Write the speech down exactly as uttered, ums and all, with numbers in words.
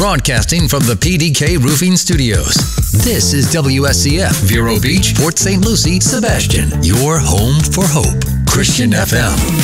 Broadcasting from the P D K Roofing Studios. This is W S C F, Vero Beach, Port Saint Lucie, Sebastian. Your home for hope. Christian F M.